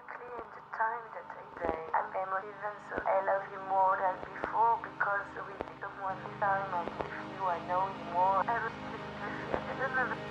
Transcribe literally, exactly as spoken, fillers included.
exactly in the time that I die. I'm emotive and so I love you more than before because with someone this time I'm with you, I know you more. I really feel I don't know.